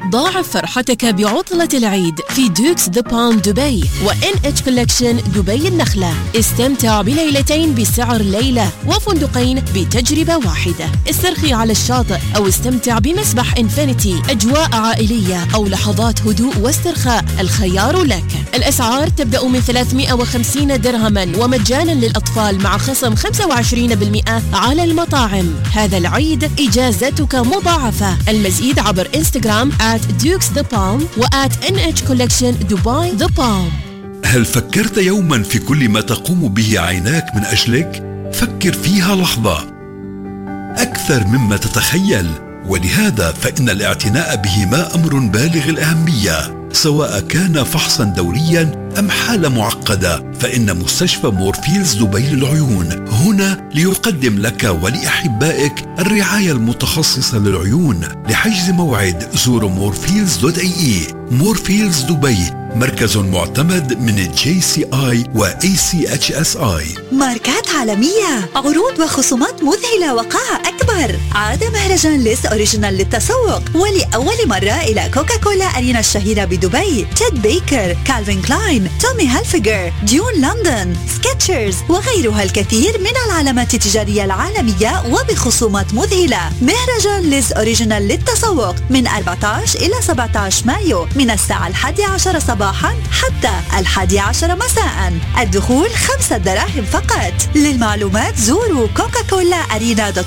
ضاعف فرحتك بعطلة العيد في دوكس ذا بالم دبي وNH كولكشن دبي النخلة. استمتع بليلتين بسعر ليلة وفندقين بتجربة واحدة. استرخي على الشاطئ أو استمتع بمسبح إنفينيتي، أجواء عائلية أو لحظات هدوء واسترخاء، الخيار لك. الأسعار تبدأ من 350 درهما ومجانا للأطفال مع خصم 25% على المطاعم. هذا العيد إجازتك مضاعفة. المزيد عبر إنستغرام @DukesThePalm @NH Collection Dubai The Palm. هل فكرت يوما في كل ما تقوم به عيناك من أجلك؟ فكر فيها لحظة أكثر مما تتخيل، ولهذا فإن الاعتناء بهما أمر بالغ الأهمية، سواء كان فحصا دوريا أم حالة معقدة. فإن مستشفى مورفيلز دبي للعيون هنا ليقدم لك ولأحبائك الرعاية المتخصصة للعيون. لحجز موعد زوروا morfields.ae. مورفيلز دبي مركز معتمد من JCI و ACHSI. ماركات عالمية، عروض وخصومات مذهلة وقاعة أكبر. عاد مهرجان ليس أوريجينال للتسوق ولأول مرة إلى كوكاكولا أرينا الشهيرة بدبي. تيد بيكر، كالفين كلاين، تومي هالفيجر، ديون لندن، سكتشرز وغيرها الكثير من العلامات التجارية العالمية وبخصومات مذهلة. مهرجان ليس أوريجينال للتسوق من 14 إلى 17 مايو من الساعة 11 صباحا حتى 11 مساء. الدخول 5 دراهم فقط. للمعلومات زوروا coca-cola arena.com